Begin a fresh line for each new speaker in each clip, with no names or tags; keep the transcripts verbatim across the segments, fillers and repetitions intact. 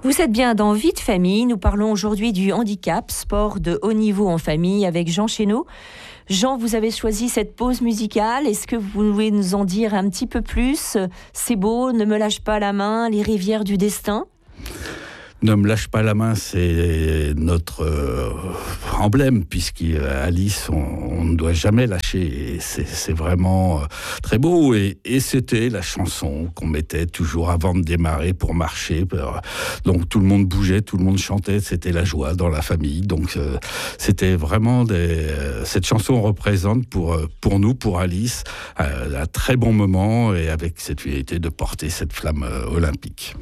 Vous êtes bien dans Vie de famille. Nous parlons aujourd'hui du handicap, sport de haut niveau en famille, avec Jean Chénaud. Jean, vous avez choisi cette pause musicale. Est-ce que vous pouvez nous en dire un petit peu plus ? C'est beau, ne me lâche pas la main, les rivières du destin.
Ne me lâche pas la main, c'est notre euh, emblème, puisqu'Alice, on, on ne doit jamais lâcher. Et c'est, c'est vraiment euh, très beau. Et, et c'était la chanson qu'on mettait toujours avant de démarrer pour marcher. Donc tout le monde bougeait, tout le monde chantait. C'était la joie dans la famille. Donc euh, c'était vraiment des, euh, cette chanson représente pour pour nous, pour Alice, euh, un très bon moment et avec cette finalité de porter cette flamme euh, olympique.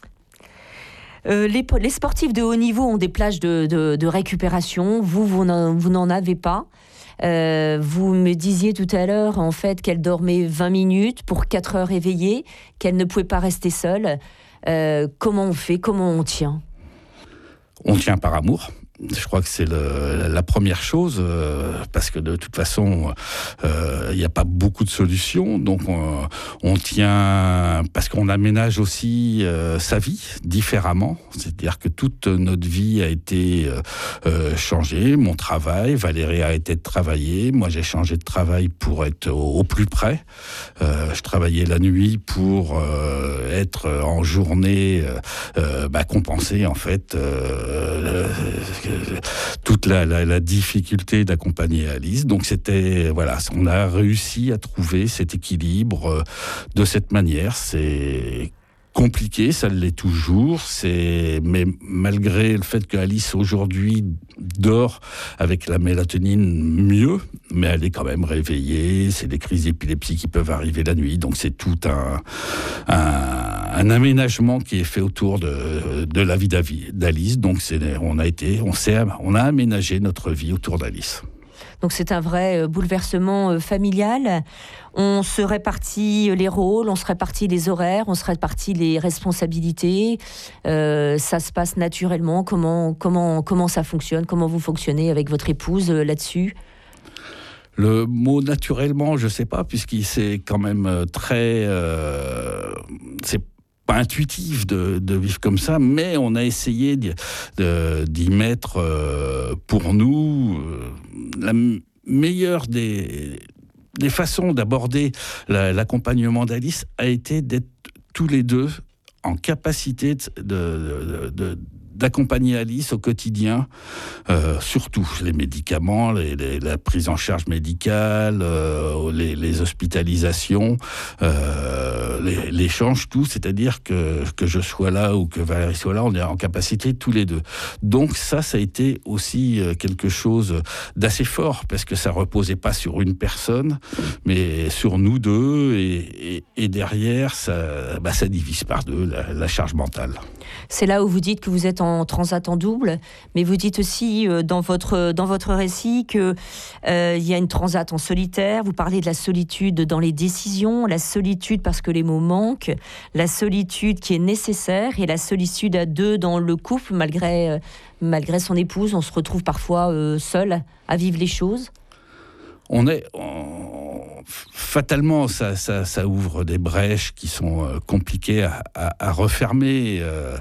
Euh, les, les sportifs de haut niveau ont des plages de, de, de récupération. Vous, vous n'en, vous n'en avez pas. Euh, vous me disiez tout à l'heure, en fait, qu'elle dormait vingt minutes pour quatre heures éveillée, qu'elle ne pouvait pas rester seule. Euh, comment on fait ? Comment on tient ?
On tient par amour. Je crois que c'est le, la première chose, euh, parce que de toute façon, il euh, n'y a pas beaucoup de solutions. Donc, on, on tient parce qu'on aménage aussi euh, sa vie différemment. C'est-à-dire que toute notre vie a été euh, changée. Mon travail, Valérie a arrêté de travailler. Moi, j'ai changé de travail pour être au, au plus près. Euh, je travaillais la nuit pour euh, être en journée, euh, bah, compenser en fait. Euh, toute la, la, la difficulté d'accompagner Alice. Donc c'était, voilà, on a réussi à trouver cet équilibre de cette manière. C'est compliqué, ça l'est toujours, c'est... mais malgré le fait que Alice aujourd'hui dort avec la mélatonine mieux, mais elle est quand même réveillée, c'est des crises d'épilepsie qui peuvent arriver la nuit, donc c'est tout un, un, un aménagement qui est fait autour de, de la vie d'Alice, donc c'est, on a été, on s'est, on a aménagé notre vie autour d'Alice.
Donc c'est un vrai bouleversement familial. On se répartit les rôles, on se répartit les horaires, on se répartit les responsabilités. Euh, ça se passe naturellement. Comment, comment, comment ça fonctionne ? Comment vous fonctionnez avec votre épouse euh, là-dessus ?
Le mot naturellement, je ne sais pas, puisqu'il c'est quand même très... Euh, c'est pas intuitif de, de vivre comme ça, mais on a essayé d'y, de, d'y mettre euh, pour nous euh, la meilleure des, des façons d'aborder la, l'accompagnement d'Alice a été d'être tous les deux en capacité de, de, de, d'accompagner Alice au quotidien, euh, surtout les médicaments, les, les, la prise en charge médicale, euh, les, les hospitalisations, euh, les, l'échange, tout, c'est-à-dire que, que je sois là ou que Valérie soit là, on est en capacité tous les deux. Donc ça, ça a été aussi quelque chose d'assez fort, parce que ça reposait pas sur une personne, mais sur nous deux, et, et, et derrière, ça, bah, ça divise par deux la, la charge mentale.
C'est là où vous dites que vous êtes en transat en double, mais vous dites aussi euh, dans, votre, dans votre récit qu'il euh, y a une transat en solitaire. Vous parlez de la solitude dans les décisions, la solitude parce que les mots manquent, la solitude qui est nécessaire et la solitude à deux dans le couple, malgré, euh, malgré son épouse. On se retrouve parfois euh, seul à vivre les choses.
On est... On... Fatalement, ça, ça, ça ouvre des brèches qui sont euh, compliquées à, à, à refermer. Euh,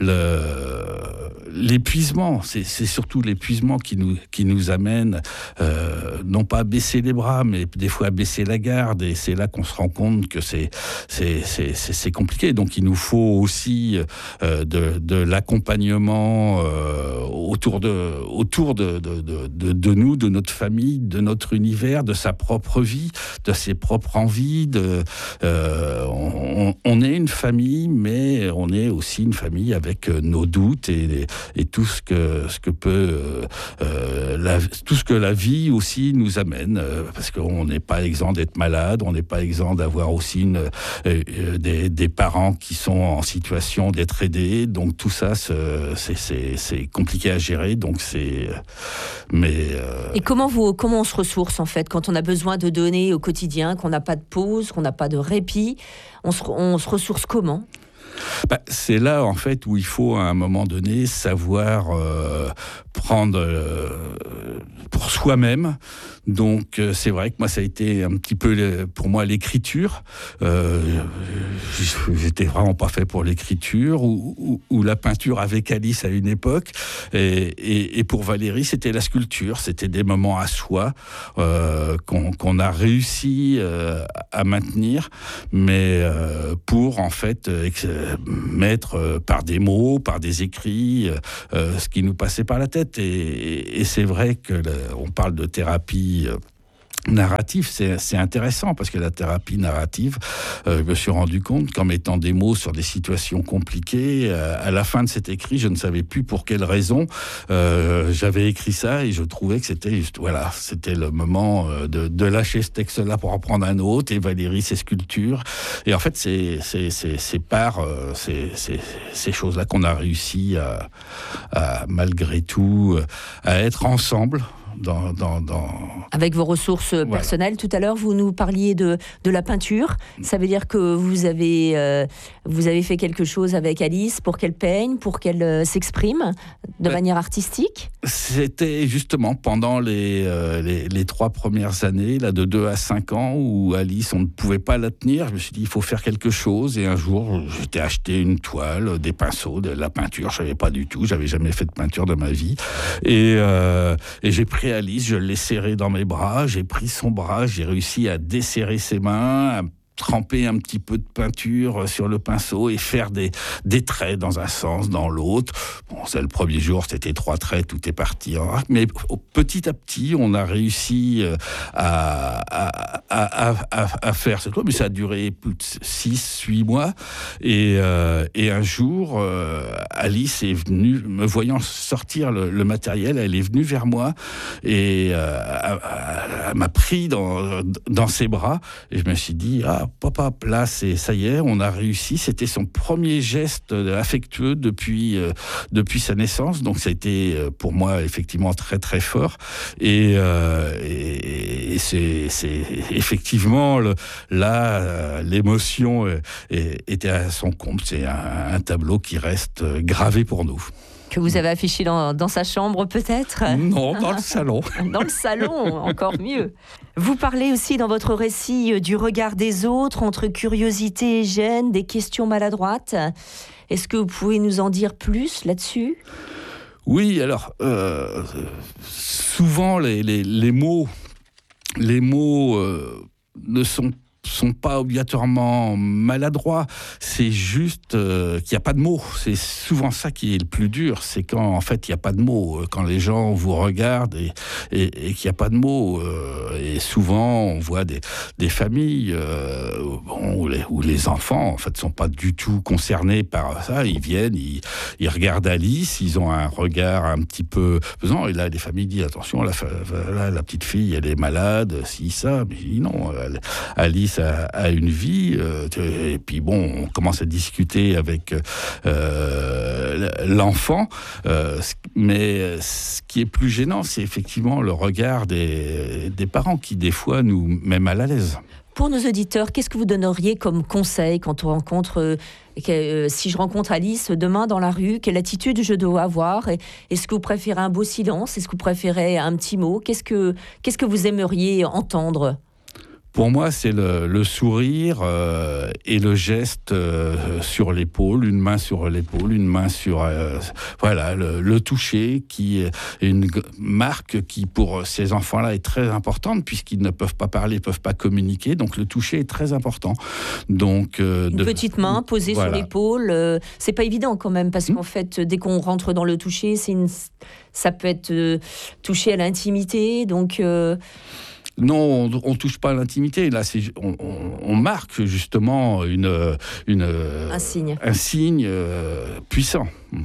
le, l'épuisement, c'est, c'est surtout l'épuisement qui nous, qui nous amène, euh, non pas à baisser les bras, mais des fois à baisser la garde. Et c'est là qu'on se rend compte que c'est, c'est, c'est, c'est, c'est compliqué. Donc il nous faut aussi euh, de, de l'accompagnement euh, autour, de, autour de, de, de, de, de nous, de notre famille, de notre univers, de sa propre vie, de ses propres envies. De, euh, on, on est une famille, mais on est aussi une famille avec nos doutes et, et tout ce que, ce que peut, euh, la, tout ce que la vie aussi nous amène, parce qu'on n'est pas exempt d'être malade, on n'est pas exempt d'avoir aussi une, euh, des, des parents qui sont en situation d'être aidés. Donc tout ça, c'est, c'est, c'est compliqué à gérer. Donc c'est, mais euh...
et comment vous, comment on se ressource en fait quand on a besoin de donner au quotidien, qu'on n'a pas de pause, qu'on n'a pas de répit, on se, on se ressource comment ?
Bah, c'est là en fait où il faut à un moment donné savoir euh, prendre euh, pour soi-même. Donc euh, c'est vrai que moi ça a été un petit peu le, pour moi l'écriture. Euh, j'étais vraiment pas fait pour l'écriture ou, ou, ou la peinture avec Alice à une époque. Et, et, et pour Valérie c'était la sculpture. C'était des moments à soi euh, qu'on, qu'on a réussi euh, à maintenir, mais euh, pour en fait ex- mettre euh, par des mots, par des écrits, euh, ce qui nous passait par la tête. Et, et, et c'est vrai que le, on parle de thérapie euh, narrative, c'est, c'est intéressant parce que la thérapie narrative, euh, je me suis rendu compte qu'en mettant des mots sur des situations compliquées, euh, à la fin de cet écrit, je ne savais plus pour quelle raison euh, j'avais écrit ça et je trouvais que c'était juste, voilà, c'était le moment euh, de, de lâcher ce texte-là pour en prendre un autre et Valérie, ses sculptures. Et en fait, c'est, c'est, c'est, c'est par euh, ces, ces, ces choses-là qu'on a réussi à, à, malgré tout, à être ensemble. Dans, dans, dans...
Avec vos ressources voilà. personnelles. Tout à l'heure, vous nous parliez de, de la peinture. Ça veut dire que vous avez, euh, vous avez fait quelque chose avec Alice pour qu'elle peigne, pour qu'elle euh, s'exprime de ben, manière artistique.
C'était justement pendant les, euh, les, les trois premières années, là, de deux à cinq ans, où Alice, on ne pouvait pas la tenir. Je me suis dit, il faut faire quelque chose. Et un jour, j'étais acheté une toile, des pinceaux, de la peinture. Je ne savais pas du tout. Je n'avais jamais fait de peinture de ma vie. Et, euh, et j'ai pris Alice, je l'ai serrée dans mes bras, j'ai pris son bras, j'ai réussi à desserrer ses mains, à tremper un petit peu de peinture sur le pinceau et faire des, des traits dans un sens, dans l'autre. Bon, c'est le premier jour, c'était trois traits, tout est parti. Hein. Mais petit à petit, on a réussi à, à, à, à, à faire cette chose, mais ça a duré plus de six, huit mois. Et, euh, et un jour, euh, Alice est venue, me voyant sortir le, le matériel, elle est venue vers moi et euh, elle, elle m'a pris dans, dans ses bras et je me suis dit, ah, papa, là, c'est, ça y est, on a réussi. C'était son premier geste affectueux depuis, euh, depuis sa naissance. Donc, ça a été pour moi, effectivement, très, très fort. Et, euh, et, et c'est, c'est effectivement, le, là, euh, l'émotion euh, était à son comble. C'est un, un tableau qui reste gravé pour nous.
Que vous avez affiché dans, dans sa chambre, peut-être ?
Non, dans le salon.
Dans le salon, encore mieux. Vous parlez aussi dans votre récit du regard des autres, entre curiosité et gêne, des questions maladroites. Est-ce que vous pouvez nous en dire plus là-dessus ?
Oui, alors, euh, souvent, les, les, les mots, les mots euh, ne sont pas sont pas obligatoirement maladroits, c'est juste euh, qu'il n'y a pas de mots. C'est souvent ça qui est le plus dur, c'est quand en fait il n'y a pas de mots, quand les gens vous regardent et, et, et qu'il n'y a pas de mots. Euh, et souvent on voit des, des familles euh, bon, où, les, où les enfants en fait ne sont pas du tout concernés par ça, ils viennent, ils, ils regardent Alice, ils ont un regard un petit peu pesant, et là les familles disent attention, la, la, la petite fille elle est malade, si ça, mais non, elle, Alice A, a une vie, euh, et puis bon, on commence à discuter avec euh, l'enfant, euh, mais ce qui est plus gênant, c'est effectivement le regard des, des parents qui, des fois, nous met mal à l'aise.
Pour nos auditeurs, qu'est-ce que vous donneriez comme conseil quand on rencontre, euh, que, euh, si je rencontre Alice demain dans la rue, quelle attitude je dois avoir ? Est-ce que vous préférez un beau silence ? Est-ce que vous préférez un petit mot ? Qu'est-ce que, qu'est-ce que vous aimeriez entendre ?
Pour moi, c'est le, le sourire euh, et le geste euh, sur l'épaule, une main sur l'épaule, une main sur... Euh, voilà, le, le toucher, qui est une marque qui, pour ces enfants-là, est très importante, puisqu'ils ne peuvent pas parler, ne peuvent pas communiquer, donc le toucher est très important. Donc, euh,
une
de,
petite main posée voilà. sur l'épaule, euh, c'est pas évident quand même, parce mmh. qu'en fait, dès qu'on rentre dans le toucher, c'est une, ça peut être euh, touché à l'intimité, donc... Euh,
Non, on ne touche pas à l'intimité. Là, c'est, on, on, on marque justement une, une,
un signe,
un signe euh, puissant.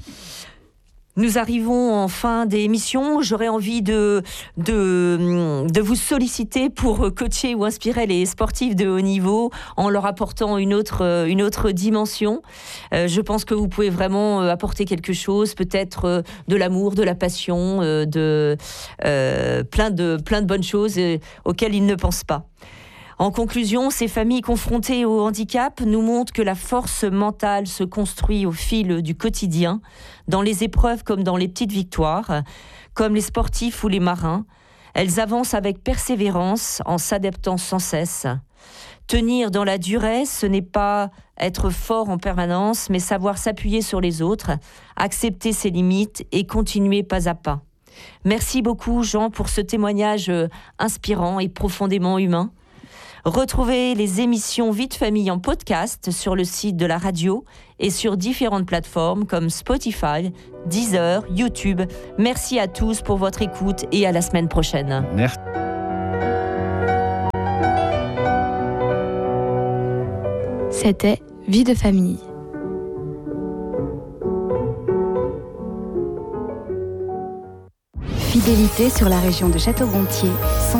Nous arrivons en fin d'émission. J'aurais envie de, de, de vous solliciter pour coacher ou inspirer les sportifs de haut niveau en leur apportant une autre, une autre dimension. Euh, je pense que vous pouvez vraiment apporter quelque chose, peut-être de l'amour, de la passion, de, euh, plein de, plein de bonnes choses auxquelles ils ne pensent pas. En conclusion, ces familles confrontées au handicap nous montrent que la force mentale se construit au fil du quotidien, dans les épreuves comme dans les petites victoires, comme les sportifs ou les marins. Elles avancent avec persévérance en s'adaptant sans cesse. Tenir dans la durée, ce n'est pas être fort en permanence, mais savoir s'appuyer sur les autres, accepter ses limites et continuer pas à pas. Merci beaucoup, Jean, pour ce témoignage inspirant et profondément humain. Retrouvez les émissions Vie de famille en podcast sur le site de la radio et sur différentes plateformes comme Spotify, Deezer, YouTube. Merci à tous pour votre écoute et à la semaine prochaine.
Merci.
C'était Vie de famille. Fidélité sur la région de Château-Gontier, cent